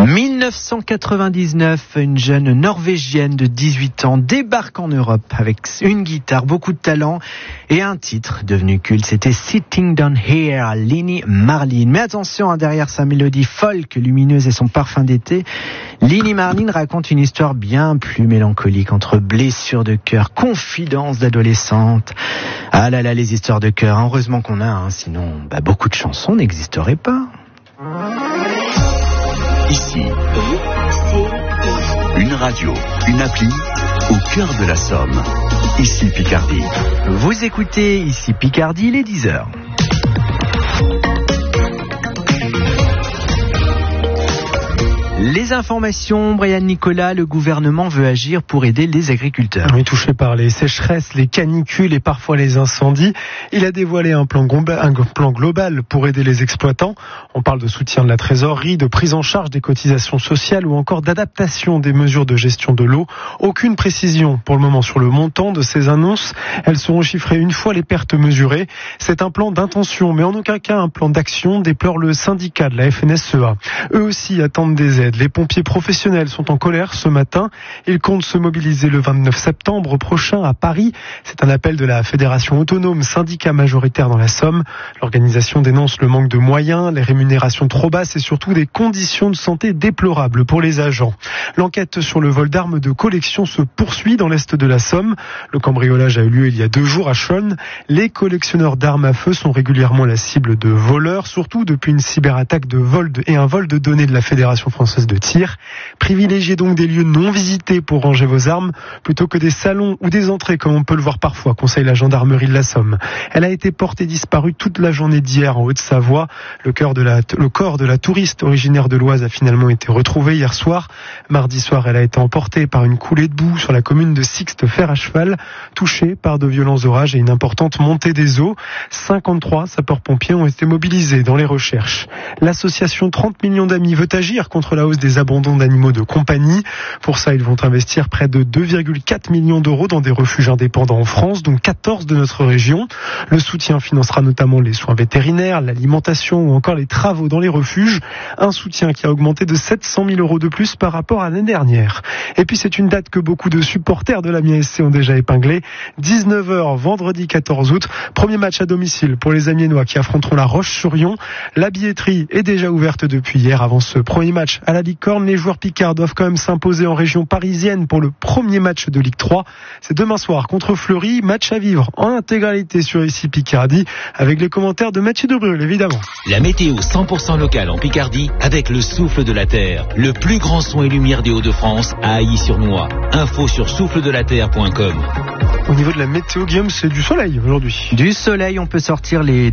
1999, une jeune Norvégienne de 18 ans débarque en Europe avec une guitare, beaucoup de talent et un titre devenu culte. C'était Sitting Down Here, Lini Marlin. Mais attention, derrière sa mélodie folk, lumineuse et son parfum d'été, Lini Marlin raconte une histoire bien plus mélancolique entre blessures de cœur, confidences d'adolescente. Ah là là, les histoires de cœur, heureusement qu'on a, sinon beaucoup de chansons n'existeraient pas. Ici, une radio, une appli, au cœur de la Somme. Ici Picardie. Vous écoutez Ici Picardie, il est 10h. Les informations, Brian Nicolas, le gouvernement veut agir pour aider les agriculteurs. Oui, touchés par les sécheresses, les canicules et parfois les incendies, il a dévoilé un plan global pour aider les exploitants. On parle de soutien de la trésorerie, de prise en charge des cotisations sociales ou encore d'adaptation des mesures de gestion de l'eau. Aucune précision pour le moment sur le montant de ces annonces. Elles seront chiffrées une fois les pertes mesurées. C'est un plan d'intention, mais en aucun cas un plan d'action, déplore le syndicat de la FNSEA. Eux aussi attendent des aides. Les pompiers professionnels sont en colère ce matin. Ils comptent se mobiliser le 29 septembre prochain à Paris. C'est un appel de la Fédération autonome, syndicat majoritaire dans la Somme. L'organisation dénonce le manque de moyens, les rémunérations trop basses et surtout des conditions de santé déplorables pour les agents. L'enquête sur le vol d'armes de collection se poursuit dans l'est de la Somme. Le cambriolage a eu lieu il y a 2 jours à Chaulnes. Les collectionneurs d'armes à feu sont régulièrement la cible de voleurs, surtout depuis une cyberattaque et un vol de données de la Fédération française de tir. Privilégiez donc des lieux non visités pour ranger vos armes plutôt que des salons ou des entrées comme on peut le voir parfois, conseille la gendarmerie de la Somme. Elle a été portée disparue toute la journée d'hier en Haute-Savoie. Le corps de la touriste originaire de l'Oise a finalement été retrouvé hier soir. Mardi soir, elle a été emportée par une coulée de boue sur la commune de Sixte-Fer à cheval, touchée par de violents orages et une importante montée des eaux. 53 sapeurs-pompiers ont été mobilisés dans les recherches. L'association 30 millions d'amis veut agir contre la hausse des abandons d'animaux de compagnie. Pour ça, ils vont investir près de 2,4 millions d'euros dans des refuges indépendants en France, dont 14 de notre région. Le soutien financera notamment les soins vétérinaires, l'alimentation ou encore les travaux dans les refuges. Un soutien qui a augmenté de 700 000 euros de plus par rapport à l'année dernière. Et puis c'est une date que beaucoup de supporters de l'Amiens SC ont déjà épinglée. 19h, vendredi 14 août. Premier match à domicile pour les Amiénois qui affronteront la Roche-sur-Yon. La billetterie est déjà ouverte depuis hier. Avant ce premier match à la Licorne, les joueurs picards doivent quand même s'imposer en région parisienne pour le premier match de Ligue 3. C'est demain soir contre Fleury, match à vivre en intégralité sur Ici Picardie, avec les commentaires de Mathieu Debrul, évidemment. La météo 100% locale en Picardie, avec le souffle de la terre, le plus grand son et lumière des Hauts-de-France à Ailly-sur-Noix. Info sur souffledelaterre.com. Au niveau de la météo, Guillaume, c'est du soleil aujourd'hui. Du soleil, on peut sortir les